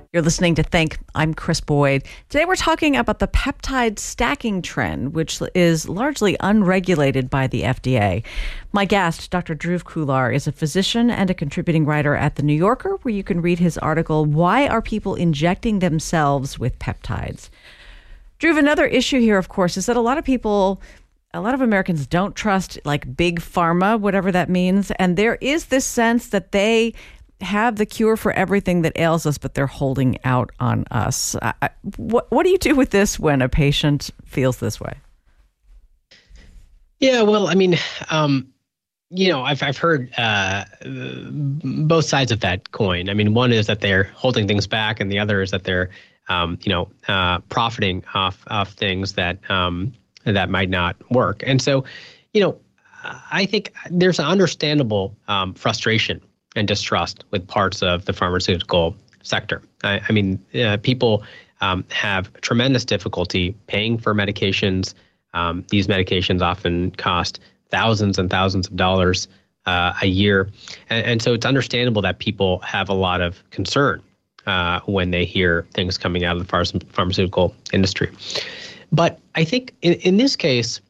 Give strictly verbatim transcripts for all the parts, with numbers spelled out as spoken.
You're listening to Think. I'm Chris Boyd. Today we're talking about the peptide stacking trend, which is largely unregulated by the F D A. My guest, Doctor Dhruv Khullar, is a physician and a contributing writer at The New Yorker, where you can read his article, Why Are People Injecting Themselves with Peptides? Dhruv, another issue here, of course, is that a lot of people, a lot of Americans don't trust like big pharma, whatever that means. And there is this sense that they have the cure for everything that ails us, but they're holding out on us. I, what, what do you do with this when a patient feels this way? Yeah, well, I mean, um, you know, I've I've heard uh, both sides of that coin. I mean, one is that they're holding things back, and the other is that they're, um, you know, uh, profiting off of things that um, that might not work. And so, you know, I think there's an understandable um, frustration and distrust with parts of the pharmaceutical sector. I, I mean, uh, people um, have tremendous difficulty paying for medications. Um, these medications often cost thousands and thousands of dollars uh, a year. And, and so it's understandable that people have a lot of concern uh, when they hear things coming out of the phar- pharmaceutical industry. But I think in, in this case,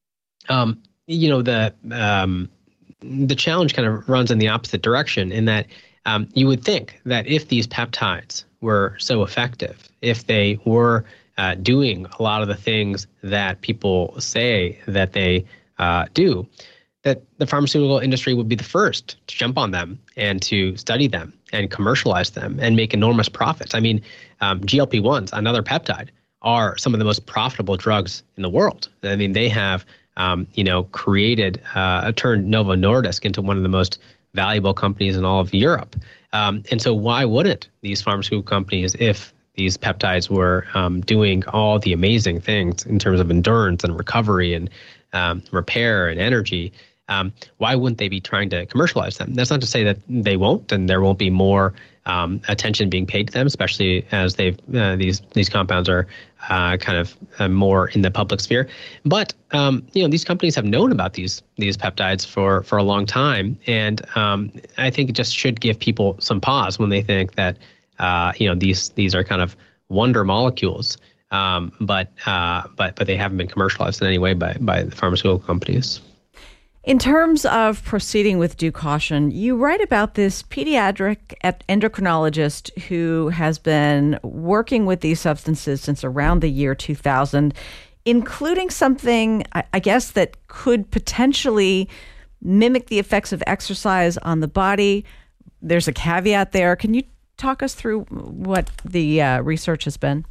um, you know, the um, the challenge kind of runs in the opposite direction in that um, you would think that if these peptides were so effective, if they were uh, doing a lot of the things that people say that they uh, do, that the pharmaceutical industry would be the first to jump on them and to study them and commercialize them and make enormous profits. I mean, um, G L P ones, another peptide, are some of the most profitable drugs in the world. I mean, they have Um, you know, created, uh, turned Novo Nordisk into one of the most valuable companies in all of Europe. Um, and so why wouldn't these pharmaceutical companies, if these peptides were um, doing all the amazing things in terms of endurance and recovery and um, repair and energy, um, why wouldn't they be trying to commercialize them? That's not to say that they won't, and there won't be more um, attention being paid to them, especially as they've uh, these these compounds are uh, kind of uh, more in the public sphere. But um, you know, these companies have known about these these peptides for for a long time, and um, I think it just should give people some pause when they think that uh, you know these these are kind of wonder molecules, um, but uh, but but they haven't been commercialized in any way by by the pharmaceutical companies. In terms of proceeding with due caution, you write about this pediatric endocrinologist who has been working with these substances since around the year two thousand, including something, I guess, that could potentially mimic the effects of exercise on the body. There's a caveat there. Can you talk us through what the uh, research has been?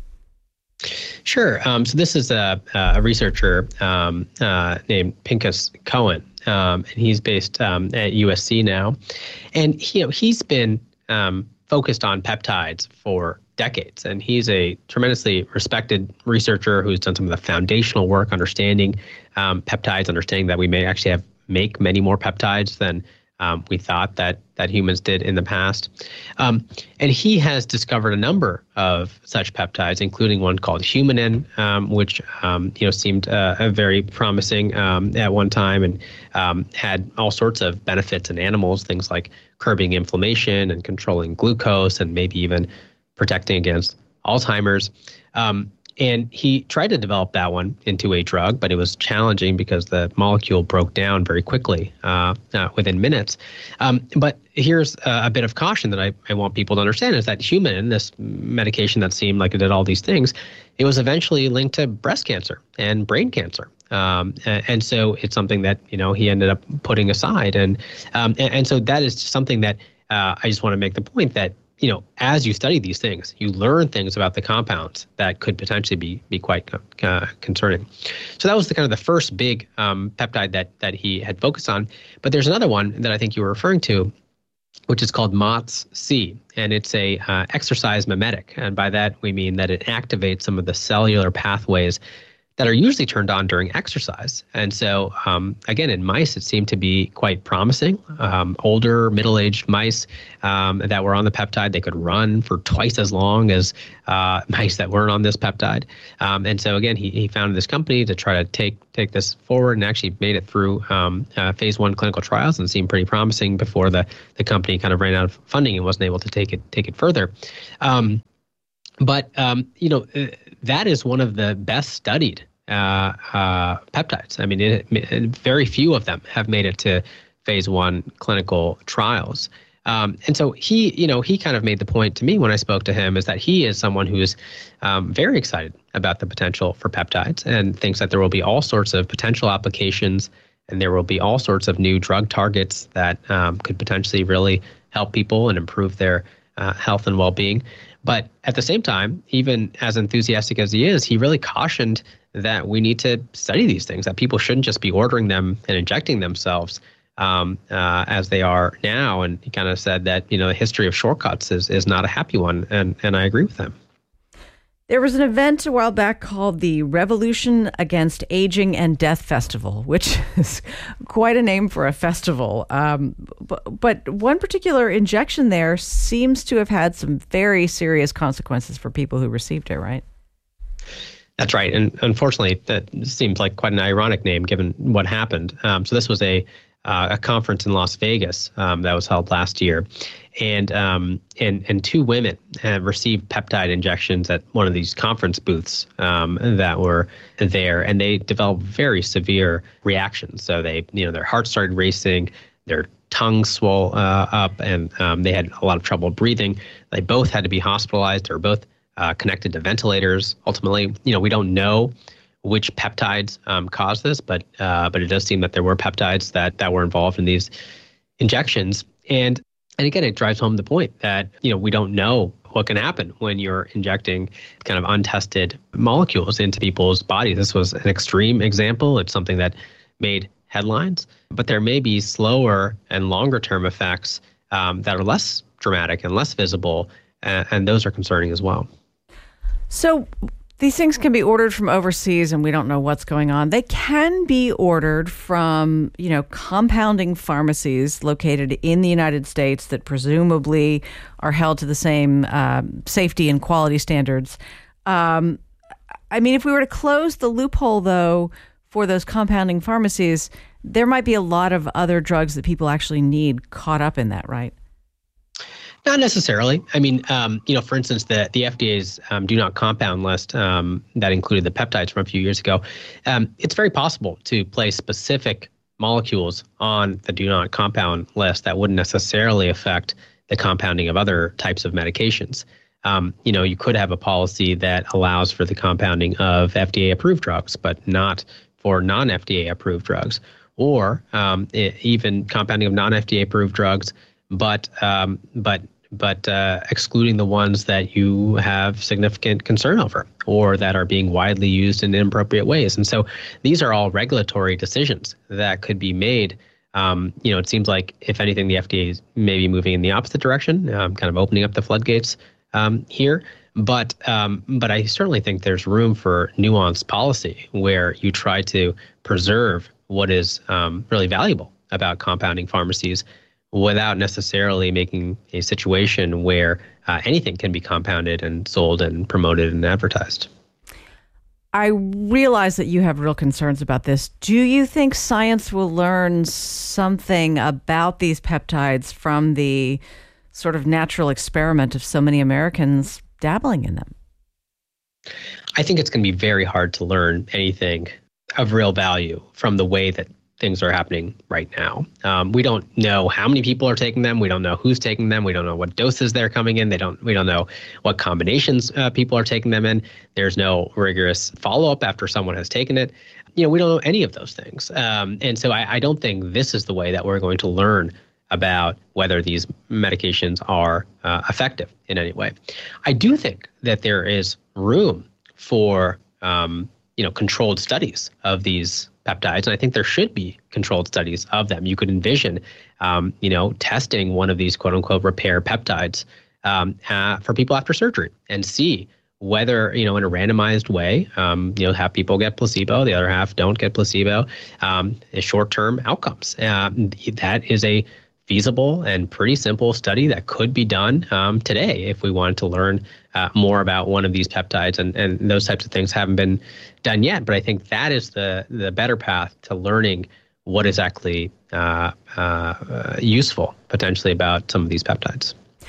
Sure. Um, so this is a, a researcher um, uh, named Pinchas Cohen. Um, and he's based um, at U S C now, and he, you know he's been um, focused on peptides for decades, and he's a tremendously respected researcher who's done some of the foundational work understanding um, peptides, understanding that we may actually have make many more peptides than um, we thought that that humans did in the past. Um, and he has discovered a number of such peptides, including one called humanin, um, which um, you know seemed uh, very promising um, at one time and um, had all sorts of benefits in animals, things like curbing inflammation and controlling glucose and maybe even protecting against Alzheimer's. Um, And he tried to develop that one into a drug, but it was challenging because the molecule broke down very quickly uh, uh, within minutes. Um, but here's uh, a bit of caution that I, I want people to understand is that humanin, this medication that seemed like it did all these things, it was eventually linked to breast cancer and brain cancer. Um, and, and so it's something that, you know, he ended up putting aside. And, um, and, and so that is something that uh, I just want to make the point that, you know, as you study these things, you learn things about the compounds that could potentially be be quite uh, concerning. So that was the kind of the first big um, peptide that that he had focused on. But there's another one that I think you were referring to, which is called M O T S-C, and it's a uh, exercise mimetic. And by that, we mean that it activates some of the cellular pathways that are usually turned on during exercise. And so, um, again, in mice, it seemed to be quite promising. Um, older, middle-aged mice um, that were on the peptide, they could run for twice as long as uh, mice that weren't on this peptide. Um, and so, again, he, he founded this company to try to take take this forward and actually made it through um, uh, phase one clinical trials and seemed pretty promising before the, the company kind of ran out of funding and wasn't able to take it take it further. Um, but um, you know uh, that is one of the best studied uh, uh, peptides. I mean, it, it, very few of them have made it to phase one clinical trials. Um, and so he, you know, he kind of made the point to me when I spoke to him is that he is someone who is um, very excited about the potential for peptides and thinks that there will be all sorts of potential applications and there will be all sorts of new drug targets that um, could potentially really help people and improve their uh, health and well-being. But at the same time, even as enthusiastic as he is, he really cautioned that we need to study these things, that people shouldn't just be ordering them and injecting themselves um, uh, as they are now. And he kind of said that, you know, the history of shortcuts is is not a happy one. And, and I agree with him. There was an event a while back called the Revolution Against Aging and Death Festival, which is quite a name for a festival. Um, but, but one particular injection there seems to have had some very serious consequences for people who received it, right? That's right. And unfortunately, that seems like quite an ironic name given what happened. Um, so this was a uh, a conference in Las Vegas um, that was held last year. And um, and and two women have received peptide injections at one of these conference booths um, that were there, and they developed very severe reactions. So they, you know, their heart started racing, their tongue swelled uh, up, and um, they had a lot of trouble breathing. They both had to be hospitalized. They were both uh, connected to ventilators. Ultimately, you know, we don't know which peptides um, caused this, but uh, but it does seem that there were peptides that that were involved in these injections. And And again, it drives home the point that, you know, we don't know what can happen when you're injecting kind of untested molecules into people's bodies. This was an extreme example. It's something that made headlines, but there may be slower and longer term effects um, that are less dramatic and less visible, and, and those are concerning as well. So these things can be ordered from overseas and we don't know what's going on. They can be ordered from, you know, compounding pharmacies located in the United States that presumably are held to the same uh, safety and quality standards. Um, I mean, if we were to close the loophole, though, for those compounding pharmacies, there might be a lot of other drugs that people actually need caught up in that, right? Not necessarily. I mean, um, you know, for instance, the the F D A's um, do not compound list um, that included the peptides from a few years ago. Um, it's very possible to place specific molecules on the do not compound list that wouldn't necessarily affect the compounding of other types of medications. Um, you know, you could have a policy that allows for the compounding of F D A approved drugs, but not for non-F D A approved drugs, or um, it, even compounding of non-F D A approved drugs, but um, but but uh, excluding the ones that you have significant concern over or that are being widely used in inappropriate ways. And so these are all regulatory decisions that could be made. Um, you know, it seems like, if anything, the F D A is maybe moving in the opposite direction, um, kind of opening up the floodgates um, here. But um, but I certainly think there's room for nuanced policy where you try to preserve what is um, really valuable about compounding pharmacies without necessarily making a situation where uh, anything can be compounded and sold and promoted and advertised. I realize that you have real concerns about this. Do you think science will learn something about these peptides from the sort of natural experiment of so many Americans dabbling in them? I think it's going to be very hard to learn anything of real value from the way that things are happening right now. Um, we don't know how many people are taking them. We don't know who's taking them. We don't know what doses they're coming in. They don't. We don't know what combinations uh, people are taking them in. There's no rigorous follow-up after someone has taken it. You know, we don't know any of those things. Um, and so I, I don't think this is the way that we're going to learn about whether these medications are uh, effective in any way. I do think that there is room for um, you know controlled studies of these peptides, and I think there should be controlled studies of them. You could envision, um, you know, testing one of these "quote unquote" repair peptides um, uh, for people after surgery and see whether, you know, in a randomized way, um, you know, have people get placebo, the other half don't get placebo, um, short-term outcomes. Uh, that is a feasible and pretty simple study that could be done um, today if we wanted to learn uh, more about one of these peptides, and, and those types of things haven't been done yet. But I think that is the the better path to learning what is actually uh, uh, uh, useful potentially about some of these peptides.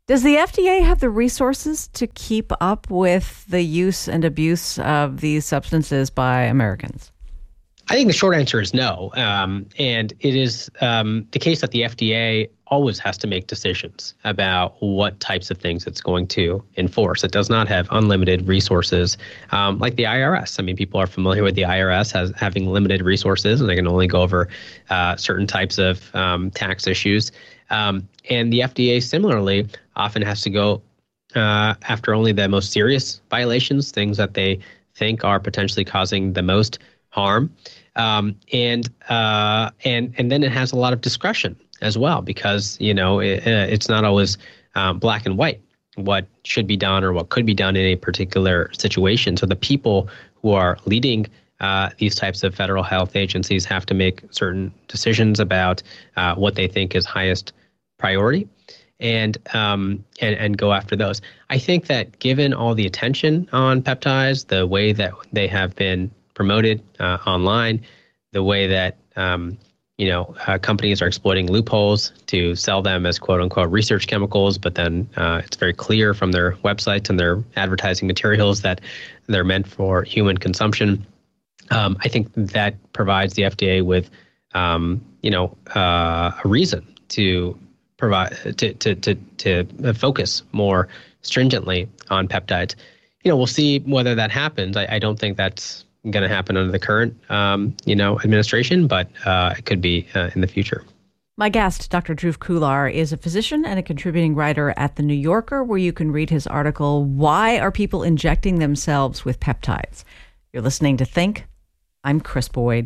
Does the F D A have the resources to keep up with the use and abuse of these substances by Americans? I think the short answer is no. Um, and it is um, the case that the F D A always has to make decisions about what types of things it's going to enforce. It does not have unlimited resources um, like the I R S. I mean, people are familiar with the I R S as having limited resources, and they can only go over uh, certain types of um, tax issues. Um, and the F D A similarly often has to go uh, after only the most serious violations, things that they think are potentially causing the most harm. Um, and uh, and and then it has a lot of discretion as well, because, you know, it, it's not always um, black and white what should be done or what could be done in a particular situation. So the people who are leading uh, these types of federal health agencies have to make certain decisions about uh, what they think is highest priority, and um, and and go after those. I think that given all the attention on peptides, the way that they have been promoted uh, online, the way that um, you know uh, companies are exploiting loopholes to sell them as quote unquote research chemicals, but then uh, it's very clear from their websites and their advertising materials that they're meant for human consumption. Um, I think that provides the F D A with um, you know uh, a reason to provide to to to to focus more stringently on peptides. You know, we'll see whether that happens. I, I don't think that's going to happen under the current, um, you know, administration, but uh, it could be uh, in the future. My guest, Doctor Dhruv Khullar, is a physician and a contributing writer at The New Yorker, where you can read his article, Why Are People Injecting Themselves with Peptides? You're listening to Think. I'm Chris Boyd.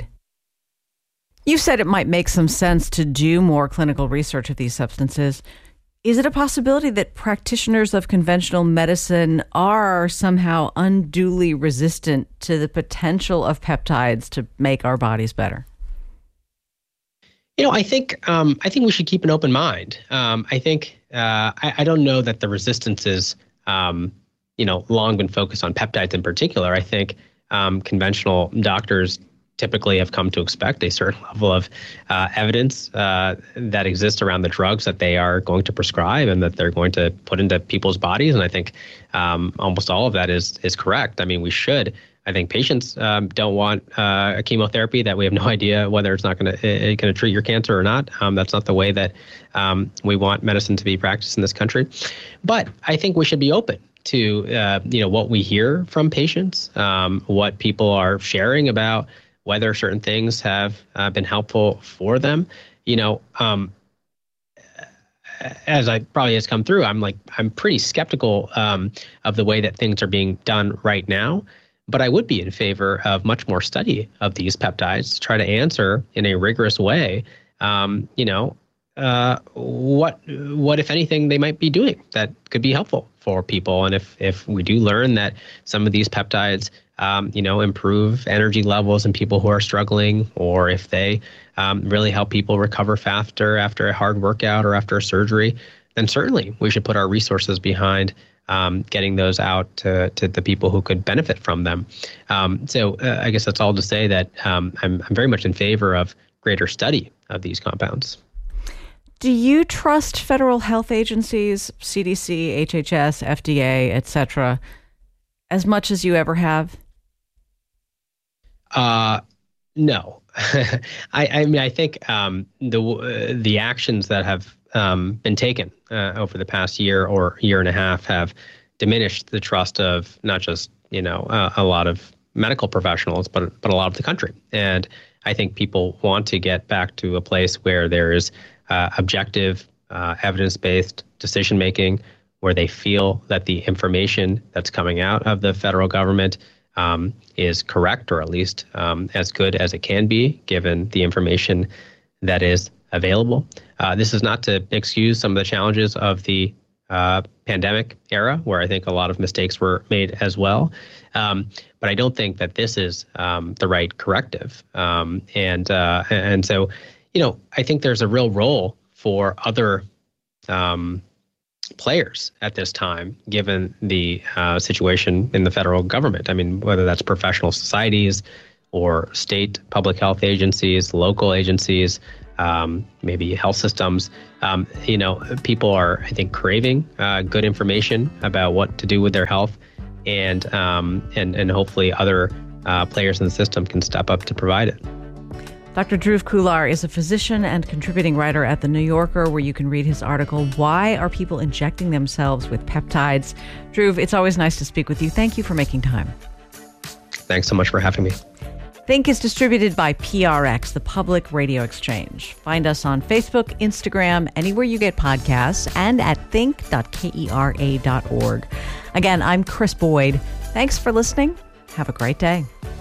You said it might make some sense to do more clinical research of these substances. Is it a possibility that practitioners of conventional medicine are somehow unduly resistant to the potential of peptides to make our bodies better? You know, I think um, I think we should keep an open mind. Um, I think uh, I, I don't know that the resistance is, um, you know, long been focused on peptides in particular. I think um, conventional doctors typically have come to expect a certain level of uh, evidence uh, that exists around the drugs that they are going to prescribe and that they're going to put into people's bodies. And I think um, almost all of that is is correct. I mean, we should. I think patients um, don't want uh, a chemotherapy that we have no idea whether it's not going to it going to treat your cancer or not. Um, that's not the way that um, we want medicine to be practiced in this country. But I think we should be open to uh, you know what we hear from patients, um, what people are sharing about whether certain things have uh, been helpful for them. You know, um, as I probably has come through, I'm like, I'm pretty skeptical um, of the way that things are being done right now. But I would be in favor of much more study of these peptides to try to answer in a rigorous way, um, you know, uh, what, what, if anything, they might be doing that could be helpful for people. And if, if we do learn that some of these peptides Um, you know, improve energy levels in people who are struggling, or if they um, really help people recover faster after a hard workout or after a surgery, then certainly we should put our resources behind um, getting those out to, to the people who could benefit from them. Um, so uh, I guess that's all to say that um, I'm, I'm very much in favor of greater study of these compounds. Do you trust federal health agencies, C D C, H H S, F D A, et cetera, as much as you ever have? Uh, no, I, I mean, I think um, the uh, the actions that have um, been taken uh, over the past year or year and a half have diminished the trust of not just, you know, uh, a lot of medical professionals, but but a lot of the country. And I think people want to get back to a place where there is uh, objective, uh, evidence-based decision making, where they feel that the information that's coming out of the federal government Um, is correct, or at least um, as good as it can be, given the information that is available. Uh, this is not to excuse some of the challenges of the uh, pandemic era, where I think a lot of mistakes were made as well. Um, but I don't think that this is um, the right corrective. Um, and uh, and so, you know, I think there's a real role for other um, players at this time, given the uh, situation in the federal government. I mean, whether that's professional societies or state public health agencies, local agencies, um, maybe health systems. Um, you know, people are, I think, craving uh, good information about what to do with their health, and um, and and hopefully other uh, players in the system can step up to provide it. Doctor Dhruv Khullar is a physician and contributing writer at The New Yorker, where you can read his article, Why Are People Injecting Themselves with Peptides? Dhruv, it's always nice to speak with you. Thank you for making time. Thanks so much for having me. Think is distributed by P R X, the Public Radio Exchange. Find us on Facebook, Instagram, anywhere you get podcasts, and at think dot kera dot org. Again, I'm Kris Boyd. Thanks for listening. Have a great day.